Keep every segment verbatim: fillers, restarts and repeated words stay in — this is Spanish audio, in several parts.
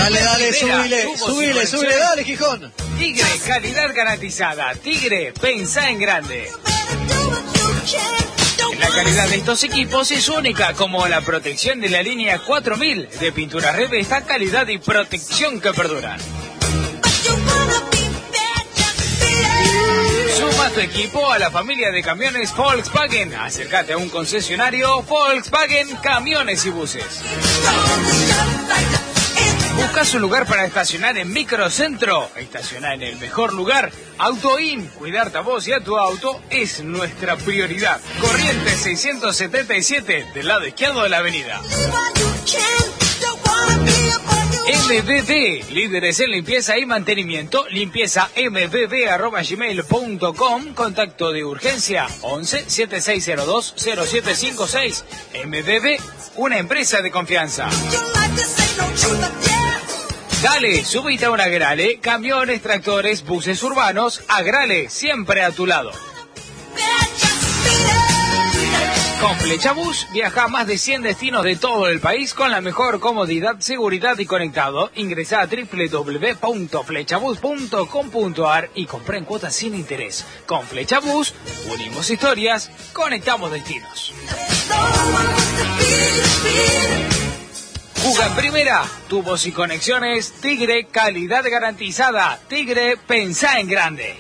Dale, dale, subile, subile, subile, dale, Gijón. Tigre, calidad garantizada. Tigre, pensá en grande. La calidad de estos equipos es única, como la protección de la línea cuatro mil de pintura Revesta, calidad y protección que perduran. Suma tu equipo a la familia de camiones Volkswagen. Acércate a un concesionario Volkswagen Camiones y Buses. ¿Buscas un lugar para estacionar en Microcentro? Estacionar en el mejor lugar. AutoIn. Cuidarte a vos y a tu auto es nuestra prioridad. Corrientes seiscientos setenta y siete, del lado izquierdo de la avenida. M B B, líderes en limpieza y mantenimiento. Limpieza m b b arroba gmail punto com. Contacto de urgencia once, setenta y seis cero dos, cero siete cinco seis. M B B, una empresa de confianza. Dale, subite a un Agrale, camiones, tractores, buses urbanos. Agrale, siempre a tu lado. Con Flechabús viaja a más de cien destinos de todo el país con la mejor comodidad, seguridad y conectado. Ingresa a doble u doble u doble u punto flechabús punto com punto a r y compra en cuotas sin interés. Con Flechabús unimos historias, conectamos destinos. Juga en primera, tubos y conexiones, Tigre, calidad garantizada. Tigre, pensá en grande.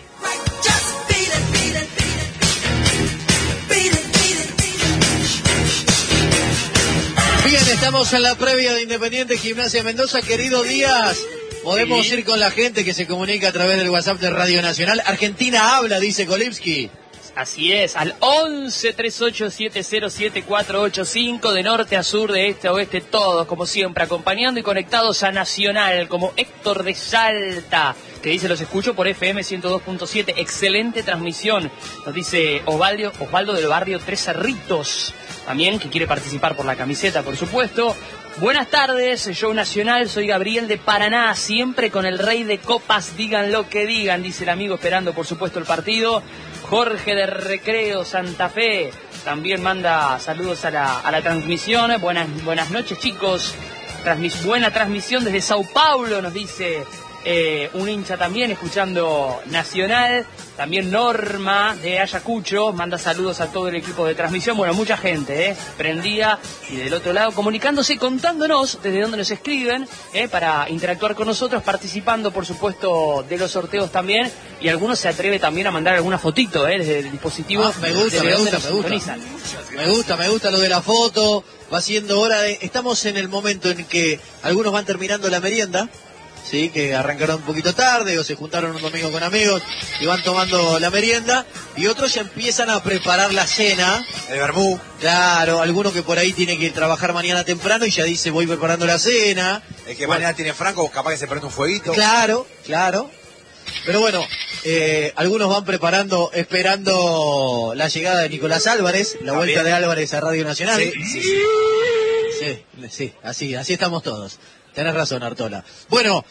Bien, estamos en la previa de Independiente Gimnasia Mendoza. Querido Díaz, podemos sí. ir con la gente que se comunica a través del WhatsApp de Radio Nacional. Argentina habla, dice Kolipski. Así es, al once, treinta y ocho, setenta, cero siete, cuatro ocho cinco, de norte a sur, de este a oeste, todos, como siempre, acompañando y conectados a Nacional, como Héctor de Salta, que dice, los escucho por F M ciento dos punto siete, excelente transmisión, nos dice Osvaldo, Osvaldo del barrio Tres Cerritos, también, que quiere participar por la camiseta, por supuesto. Buenas tardes, Show Nacional, soy Gabriel de Paraná, siempre con el rey de copas, digan lo que digan, dice el amigo, esperando por supuesto el partido. Jorge de Recreo Santa Fe también manda saludos a la, a la transmisión. Buenas, buenas noches, chicos. Transmis, buena transmisión desde Sao Paulo, nos dice eh, un hincha también escuchando Nacional. También Norma de Ayacucho manda saludos a todo el equipo de transmisión. Bueno, mucha gente, ¿eh? Prendida y del otro lado comunicándose, contándonos desde dónde nos escriben, ¿eh? Para interactuar con nosotros, participando, por supuesto, de los sorteos también. Y algunos se atreve también a mandar alguna fotito, ¿eh? Desde el dispositivo. Ah, me gusta, me gusta, me gusta. Me gusta, me gusta lo de la foto. Va siendo hora de... Estamos en el momento en que algunos van terminando la merienda. Sí, que arrancaron un poquito tarde o se juntaron un domingo con amigos y van tomando la merienda, y otros ya empiezan a preparar la cena. El vermú. Claro, alguno que por ahí tiene que trabajar mañana temprano y ya dice voy preparando la cena. El que bueno, mañana tiene franco, capaz que se prende un fueguito. Claro, claro. Pero bueno, eh, algunos van preparando, esperando la llegada de Nicolás Álvarez, la vuelta de Álvarez a Radio Nacional. Sí, sí, sí. Sí, sí, así, así estamos todos. Tenés razón, Artola. Bueno,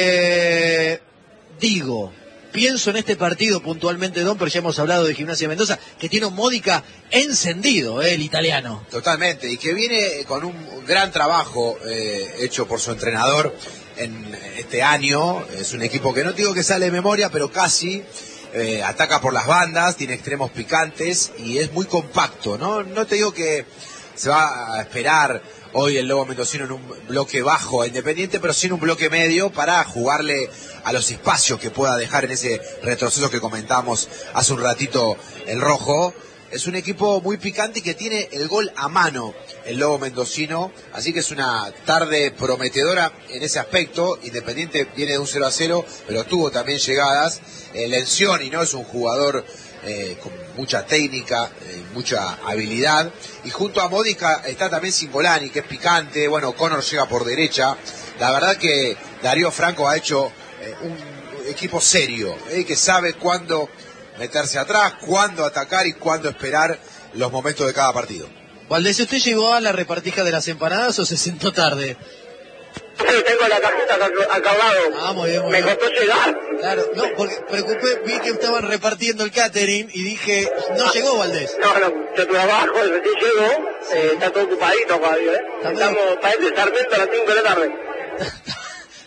eh, digo, pienso en este partido puntualmente, Don, pero ya hemos hablado de Gimnasia Mendoza, que tiene un Módica encendido, eh, el italiano. Totalmente, y que viene con un gran trabajo eh, hecho por su entrenador en este año. Es un equipo que no digo que sale de memoria, pero casi. Eh, ataca por las bandas, tiene extremos picantes y es muy compacto, ¿no? No te digo que se va a esperar hoy el Lobo Mendocino en un bloque bajo a Independiente, pero sí en un bloque medio para jugarle a los espacios que pueda dejar en ese retroceso que comentábamos hace un ratito el Rojo. Es un equipo muy picante y que tiene el gol a mano, el Lobo Mendocino, así que es una tarde prometedora en ese aspecto. Independiente viene de un cero a cero, pero tuvo también llegadas. Eh, Lencioni, ¿no? Es un jugador eh, con mucha técnica, eh, mucha habilidad, y junto a Módica está también Cingolani, que es picante. Bueno, Connor llega por derecha. La verdad que Darío Franco ha hecho eh, un equipo serio, eh, que sabe cuándo meterse atrás, cuándo atacar y cuándo esperar los momentos de cada partido. Valdés, ¿usted llegó a la repartija de las empanadas o se sentó tarde? Sí, tengo la cajita acá al lado. Ah, muy bien, muy Me bien. costó llegar. Claro, no, porque preocupé, vi que estaban repartiendo el catering y dije, no llegó Valdés. No, no, yo trabajo, recién llego, eh, está todo ocupadito, Fabio, ¿eh? Está Estamos, medio... parece Sarmiento a las cinco de la tarde.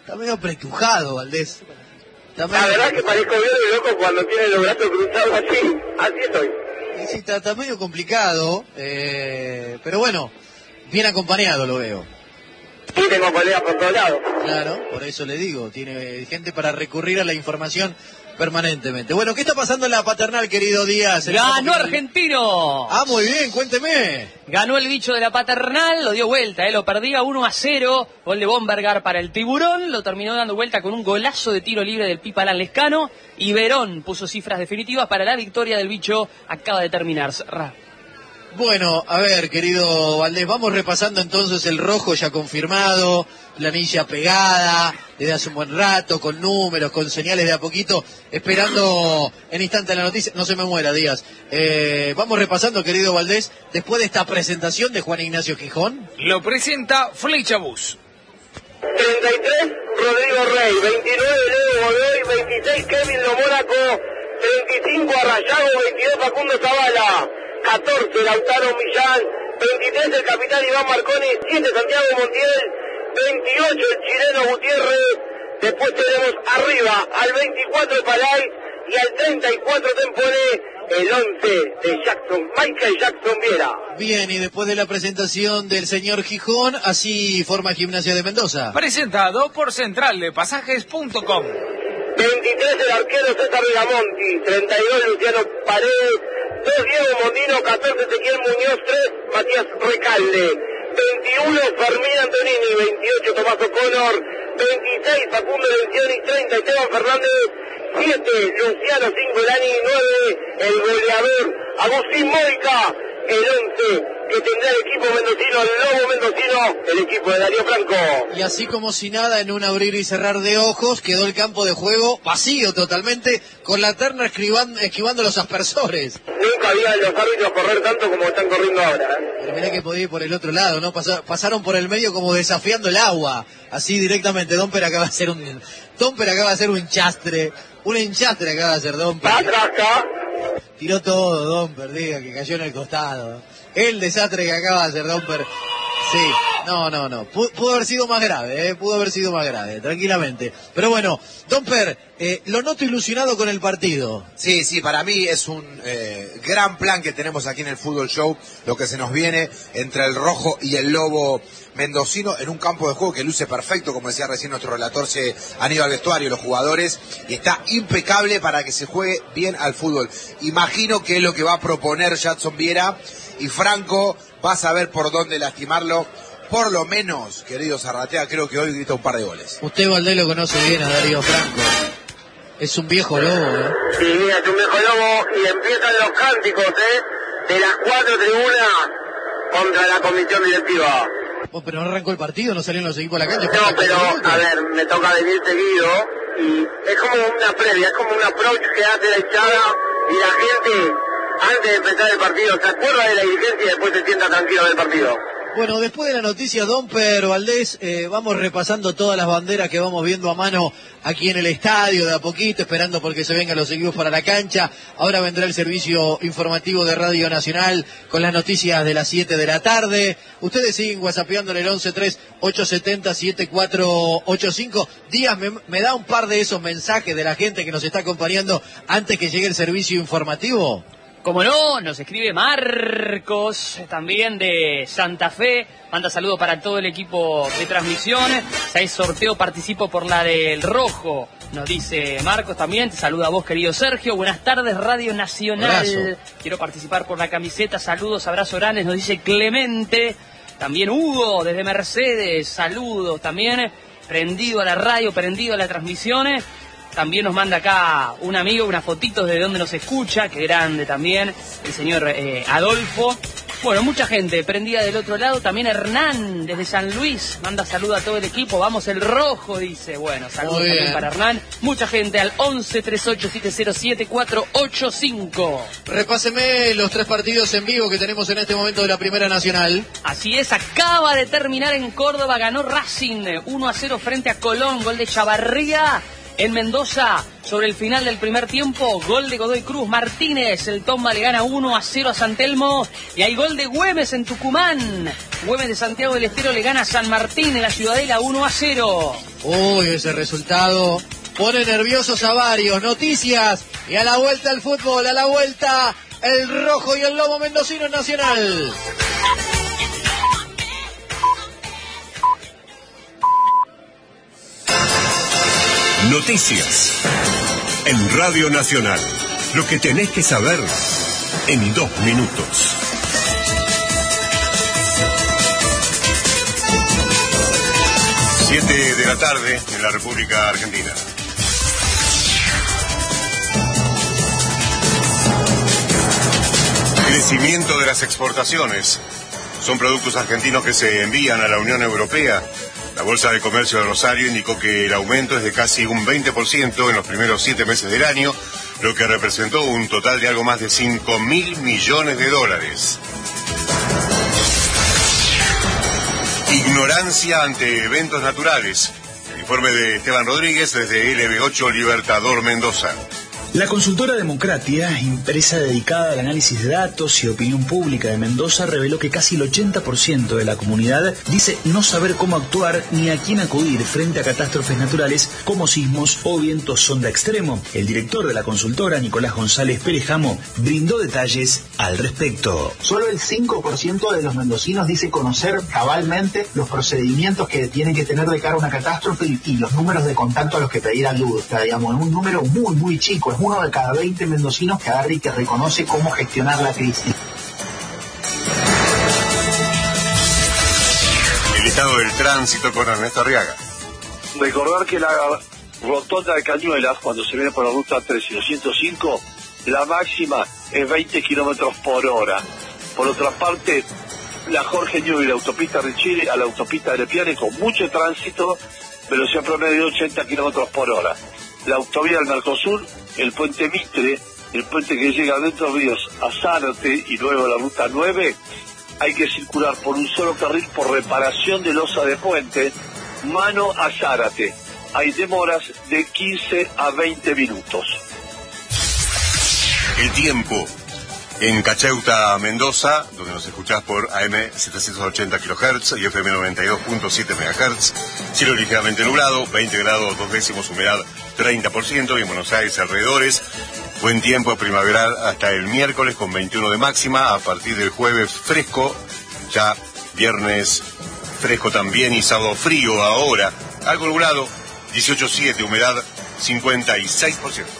Está medio pretujado, Valdés. Está La medio... verdad que parezco bien de loco cuando tiene los brazos cruzados así. Así estoy. Y sí, está, está medio complicado, eh, pero bueno, bien acompañado lo veo. Y tengo colegas por todos lados. Claro, por eso le digo, tiene gente para recurrir a la información permanentemente. Bueno, ¿qué está pasando en la Paternal, querido Díaz? ¡Ganó Argentino! Ah, muy bien, cuénteme. Ganó el bicho de la Paternal, lo dio vuelta, eh, lo perdía uno a cero, gol de Bombergar para el Tiburón, lo terminó dando vuelta con un golazo de tiro libre del Pipa Alan Lescano, y Verón puso cifras definitivas para la victoria del bicho, acaba de terminar. Bueno, a ver, querido Valdés, vamos repasando entonces el rojo ya confirmado, planilla pegada desde hace un buen rato, con números, con señales de a poquito, esperando en instante la noticia. No se me muera, Díaz. Eh, vamos repasando, querido Valdés, después de esta presentación de Juan Ignacio Gijón. Lo presenta Flecha Bus. treinta y tres, Rodrigo Rey. veintinueve, Leo Godoy. veintiséis, Kevin Lo Mónaco. treinta y cinco, Arrayago. veintidós, Facundo Zavala. catorce, Lautaro Millán. veintitrés, el capitán Iván Marconi. siete, Santiago Montiel. veintiocho, el chileno Gutiérrez. Después tenemos arriba al veinticuatro, Palay. Y al treinta y cuatro, Temporé. El once de Jackson, Michael Jackson Viera. Bien, y después de la presentación del señor Gijón, así forma Gimnasia de Mendoza. Presentado por central de pasajes punto com. veintitrés, el arquero César Villamonti. treinta y dos, Luciano Paredes. dos, Diego Mondino. catorce, Ezequiel Muñoz. tres, Matías Recalde. veintiuno, Fermín Antonini. veintiocho, Tomás O'Connor. veintiséis, Facundo Lencioni. treinta, Esteban Fernández. siete, Luciano Cingolani. nueve, el goleador Agustín Módica. El once que tendrá el equipo mendocino, el Lobo Mendocino, el equipo de Darío Franco. Y así como si nada, en un abrir y cerrar de ojos, quedó el campo de juego vacío totalmente, con la terna esquivando, esquivando los aspersores. Nunca había los árbitros correr tanto como están corriendo ahora, ¿eh? Pero mirá que podía ir por el otro lado, ¿no? Pasa- pasaron por el medio como desafiando el agua, así directamente. Domper acaba de hacer un... Domper acaba de hacer un enchastre, un enchastre acaba de hacer Domper. Atrás acá. Tiró todo, Domper, diga, que cayó en el costado. El desastre que acaba de hacer Domper. Sí, no, no, no. Pudo, pudo haber sido más grave, ¿eh? Pudo haber sido más grave, tranquilamente. Pero bueno, Domper, eh, lo noto ilusionado con el partido. Sí, sí, para mí es un eh, gran plan que tenemos aquí en el Fútbol Show, lo que se nos viene entre el rojo y el lobo mendocino en un campo de juego que luce perfecto, como decía recién nuestro relator, se han ido al vestuario los jugadores y está impecable para que se juegue bien al fútbol. Imagino que es lo que va a proponer Jackson Viera y Franco va a saber por dónde lastimarlo. Por lo menos, querido Zarratea, creo que hoy grita un par de goles. Usted, Valdés, lo conoce bien a Darío Franco. Es un viejo lobo, ¿eh? Sí, mira, es un viejo lobo y empiezan los cánticos, ¿eh? De las cuatro tribunas contra la comisión directiva. Oh, pero no arrancó el partido, no salieron los equipos a la cancha. No, pero, a ver, me toca venir seguido y es como una previa, es como un approach que hace la hinchada y la gente, antes de empezar el partido, se acuerda de la dirigencia y después se sienta tranquilo del partido. Bueno, después de la noticia, Domper, Valdés, eh, vamos repasando todas las banderas que vamos viendo a mano aquí en el estadio, de a poquito, esperando porque se vengan los equipos para la cancha. Ahora vendrá el servicio informativo de Radio Nacional con las noticias de las siete de la tarde. Ustedes siguen whatsappeando en el once tres ocho siete cero siete cuatro ocho cinco. Díaz, me, me da un par de esos mensajes de la gente que nos está acompañando antes que llegue el servicio informativo. Como no, nos escribe Marcos, también de Santa Fe, manda saludos para todo el equipo de transmisión. Si hay sorteo, participo por la del rojo, nos dice Marcos también. Te saluda a vos, querido Sergio. Buenas tardes, Radio Nacional. Abrazo. Quiero participar por la camiseta. Saludos, abrazo grandes, nos dice Clemente. También Hugo, desde Mercedes, saludos también. Prendido a la radio, prendido a las transmisiones. También nos manda acá un amigo unas fotitos de donde nos escucha, que grande también, el señor eh, Adolfo. Bueno, mucha gente prendida del otro lado. También Hernán, desde San Luis, manda saludo a todo el equipo. Vamos el rojo, dice. Bueno, saludos Muy también bien. para Hernán. Mucha gente al once tres ocho siete cero siete cuatro ocho cinco. Repáseme los tres partidos en vivo que tenemos en este momento de la Primera Nacional. Así es, acaba de terminar en Córdoba. Ganó Racing uno a cero frente a Colón. Gol de Chavarría. En Mendoza, sobre el final del primer tiempo, gol de Godoy Cruz Martínez. El Tomba le gana uno a cero a San Telmo. Y hay gol de Güemes en Tucumán. Güemes de Santiago del Estero le gana a San Martín en la Ciudadela uno a cero. Uy, ese resultado pone nerviosos a varios. Noticias y a la vuelta el fútbol, a la vuelta el rojo y el lobo mendocino Nacional. Noticias en Radio Nacional. Lo que tenés que saber en dos minutos. Siete de la tarde en la República Argentina. Crecimiento de las exportaciones. Son productos argentinos que se envían a la Unión Europea. La Bolsa de Comercio de Rosario indicó que el aumento es de casi un veinte por ciento en los primeros siete meses del año, lo que representó un total de algo más de cinco mil millones de dólares. Ignorancia ante eventos naturales. El informe de Esteban Rodríguez desde L B ocho Libertador Mendoza. La consultora Democratia, empresa dedicada al análisis de datos y opinión pública de Mendoza, reveló que casi el ochenta por ciento de la comunidad dice no saber cómo actuar ni a quién acudir frente a catástrofes naturales como sismos o vientos sonda extremo. El director de la consultora, Nicolás González Perejamo, brindó detalles al respecto. Solo el cinco por ciento de los mendocinos dice conocer cabalmente los procedimientos que tienen que tener de cara a una catástrofe y, y los números de contacto a los que pedir ayuda. O sea, digamos, es un número muy, muy chico. Es uno de cada veinte mendocinos que agarra y que reconoce cómo gestionar la crisis. El estado del tránsito con Ernesto Arriaga. Recordar que la rotonda de Cañuelas, cuando se viene por la ruta tres y doscientos cinco, la máxima es veinte kilómetros por hora. Por otra parte, la Jorge Newbery, la autopista de Chile a la autopista de Lepiane, con mucho tránsito, velocidad promedio de ochenta kilómetros por hora. La autovía del Mercosur, el puente Mitre, el puente que llega de Entre Ríos a Zárate y luego la ruta nueve, hay que circular por un solo carril por reparación de losa de puente, mano a Zárate. Hay demoras de quince a veinte minutos. El tiempo. En Cacheuta, Mendoza, donde nos escuchás por A M setecientos ochenta kilohertz y F M noventa y dos punto siete megahertz, cielo ligeramente nublado, veinte grados dos décimos, humedad treinta por ciento, y en Buenos Aires alrededores, buen tiempo primaveral hasta el miércoles con veintiuno de máxima, a partir del jueves fresco, ya viernes fresco también y sábado frío ahora, algo nublado, dieciocho punto siete, humedad cincuenta y seis por ciento.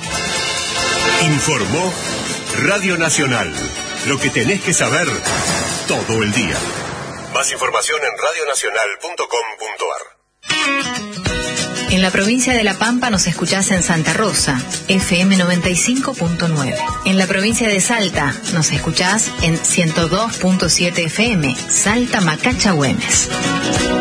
Informó Radio Nacional. Lo que tenés que saber todo el día. Más información en radio nacional punto com punto ar. En la provincia de La Pampa nos escuchás en Santa Rosa, F M noventa y cinco punto nueve. En la provincia de Salta nos escuchás en ciento dos punto siete F M, Salta Macacha Güemes.